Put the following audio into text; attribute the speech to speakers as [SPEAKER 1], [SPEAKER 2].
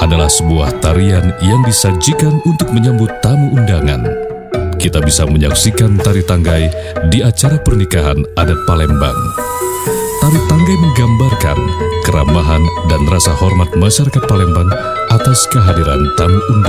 [SPEAKER 1] adalah sebuah tarian yang disajikan untuk menyambut tamu undangan. Kita bisa menyaksikan tari tanggai di acara pernikahan adat Palembang. Tari tanggai menggambarkan keramahan dan rasa hormat masyarakat Palembang atas kehadiran tamu undangan.